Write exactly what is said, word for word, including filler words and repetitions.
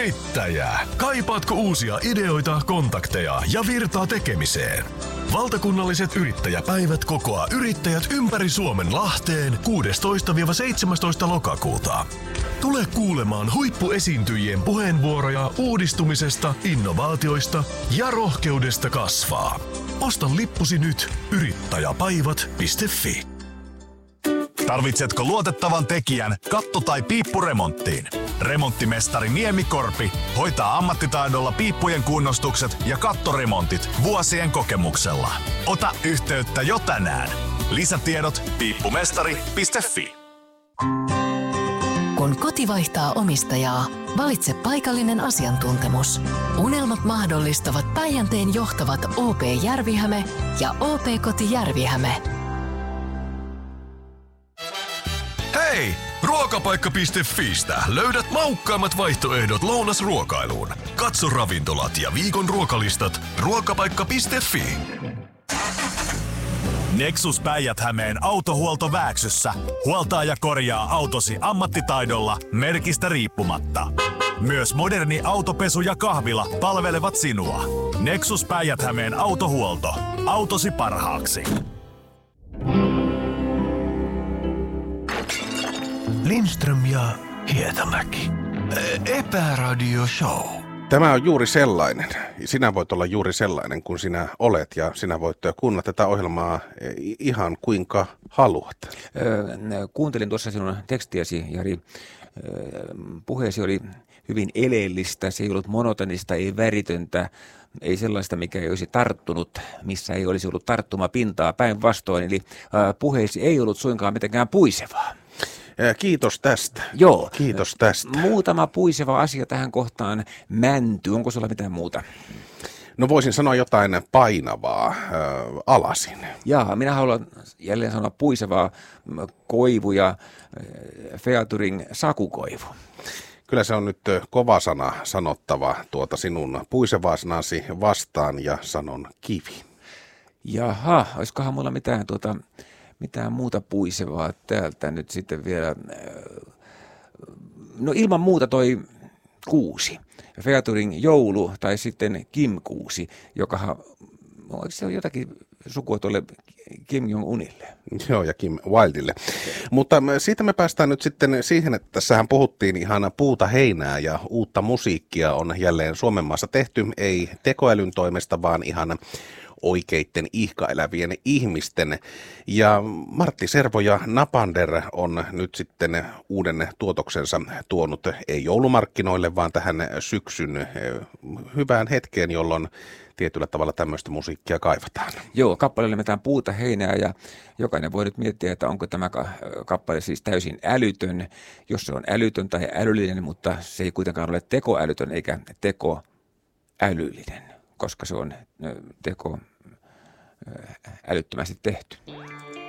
Yrittäjä. Kaipaatko uusia ideoita, kontakteja ja virtaa tekemiseen? Valtakunnalliset yrittäjäpäivät kokoaa yrittäjät ympäri Suomen Lahteen kuudestoista seitsemästoista lokakuuta. Tule kuulemaan huippuesiintyjien puheenvuoroja uudistumisesta, innovaatioista ja rohkeudesta kasvaa. Osta lippusi nyt yrittäjäpäivät piste fi. Tarvitsetko luotettavan tekijän katto- tai piippuremonttiin? Remonttimestari Niemikorpi hoitaa ammattitaidolla piippujen kunnostukset ja kattoremontit vuosien kokemuksella. Ota yhteyttä jo tänään. Lisätiedot piippumestari piste fi. Kun koti vaihtaa omistajaa, valitse paikallinen asiantuntemus. Unelmat mahdollistavat Päijänteen johtavat O P Järvihäme ja O P Koti Järvihäme. Hei! Ruokapaikka piste fiistä löydät maukkaammat vaihtoehdot lounasruokailuun. Katso ravintolat ja viikon ruokalistat ruokapaikka piste fi. Nexus Päijät-Hämeen autohuolto Vääksyssä huoltaa ja korjaa autosi ammattitaidolla merkistä riippumatta. Myös moderni autopesu ja kahvila palvelevat sinua. Nexus Päijät-Hämeen autohuolto. Autosi parhaaksi. Lindström ja Hietamäki. Epäradio Show. Tämä on juuri sellainen. Sinä voit olla juuri sellainen kuin sinä olet ja sinä voit kuunnella tätä ohjelmaa ihan kuinka haluat. Öö, kuuntelin tuossa sinun tekstiäsi, Jari. Öö, puheesi oli hyvin eleellistä, se ei ollut monotonista, ei väritöntä, ei sellaista, mikä ei olisi tarttunut, missä ei olisi ollut tarttumapintaa päinvastoin. Eli öö, puheesi ei ollut suinkaan mitenkään puisevaa. Kiitos tästä. Joo. Kiitos tästä. Muutama puiseva asia tähän kohtaan. Mänty, onko sulla mitään muuta? No voisin sanoa jotain painavaa, äh, alasin. Jaa, minä haluan jälleen sanoa puisevaa koivu ja äh, featuring sakukoivu. Kyllä se on nyt kova sana sanottava tuota sinun puisevaa sanasi vastaan ja sanon kivi. Jaha, olisikohan mulla mitään tuota... Mitään muuta puisevaa täältä nyt sitten vielä. No ilman muuta toi kuusi. Featuring joulu tai sitten Kim kuusi, joka se on jotakin sukua tuolle Kim Jong-unille. Joo, ja Kim Wildille. Mutta siitä me päästään nyt sitten siihen, että tässähän puhuttiin ihan puuta heinää ja uutta musiikkia on jälleen Suomen maassa tehty, ei tekoälyn toimesta, vaan ihan oikeitten ihkaelävien ihmisten. Ja Martti Servo ja Napander on nyt sitten uuden tuotoksensa tuonut ei joulumarkkinoille, vaan tähän syksyn hyvään hetkeen, jolloin tietyllä tavalla tämmöistä musiikkia kaivataan. Joo, kappale nimetään Puuta heinää ja jokainen voi nyt miettiä, että onko tämä kappale siis täysin älytön, jos se on älytön tai älyllinen, mutta se ei kuitenkaan ole tekoälytön eikä tekoälyllinen, koska se on teko älyttömästi tehty.